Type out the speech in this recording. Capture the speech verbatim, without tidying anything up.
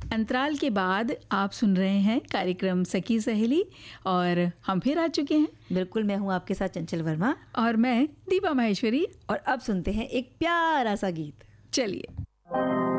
अंतराल के बाद आप सुन रहे हैं कार्यक्रम सखी सहेली और हम फिर आ चुके हैं। बिल्कुल, मैं हूँ आपके साथ चंचल वर्मा और मैं दीपा माहेश्वरी। और अब सुनते हैं एक प्यारा सा गीत। चलिए।